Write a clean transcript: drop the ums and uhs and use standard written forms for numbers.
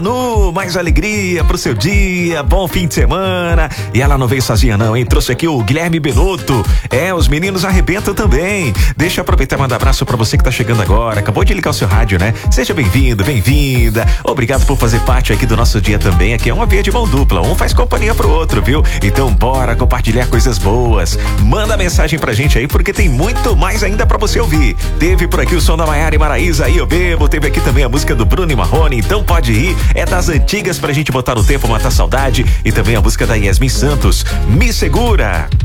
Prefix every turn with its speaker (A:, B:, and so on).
A: Mais alegria pro seu dia, bom fim de semana. E ela não veio sozinha não, hein? Trouxe aqui o Guilherme Benotto. Os meninos arrebentam também. Deixa eu aproveitar e mandar abraço pra você que tá chegando agora. Acabou de ligar o seu rádio, né? Seja bem-vindo, bem-vinda. Obrigado por fazer parte aqui do nosso dia também. Aqui é uma via de mão dupla, um faz companhia pro outro, viu? Então bora compartilhar coisas boas. Manda mensagem pra gente aí, porque tem muito mais ainda pra você ouvir. Teve por aqui o som da Maiara e Maraísa, Aí Eu Bebo. Teve aqui também a música do Bruno e Marrone, Então Pode Ir. É das antigas pra gente botar no tempo, matar saudade. E também a música da Yasmin Santos, Me Segura.